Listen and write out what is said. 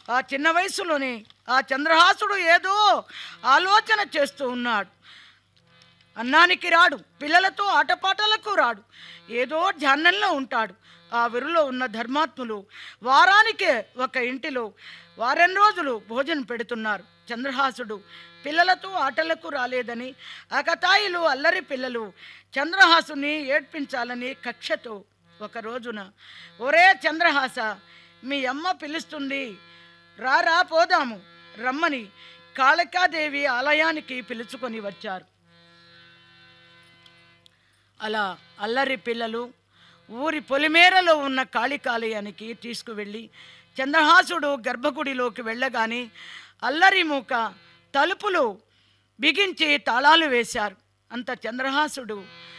ఆ చిన్న వయసులోనే ఆ చంద్రహాసుడు ఏదో ఆలోచన చేస్తూ ఉన్నాడు. అన్నానికి రాడు, పిల్లలతో ఆటపాటలకు రాడు, ఏదో ధ్యానంలో ఉంటాడు. ఆ ఊరిలో ఉన్న ధర్మాత్ములు వారానికే ఒక ఇంటిలో వారం రోజులు భోజనం పెడుతున్నారు. చంద్రహాసుడు పిల్లలతో ఆటలకు రాలేదని అకతాయిలు అల్లరి పిల్లలు చంద్రహాసుని ఏడ్పించాలని కక్షతో ఒక రోజున, ఒరే చంద్రహాస, మీ అమ్మ పిలుస్తుంది, రారా పోదాము రమ్మని కాళికాదేవి ఆలయానికి పిలుచుకొని వచ్చారు. అలా అల్లరి పిల్లలు ఊరి పొలిమేరలో ఉన్న కాళికాలయానికి తీసుకువెళ్ళి చంద్రహాసుడు గర్భగుడిలోకి వెళ్ళగానే అల్లరి మూక తలుపులు బిగించి తాళాలు వేశారు. అంత చంద్రహాసుడు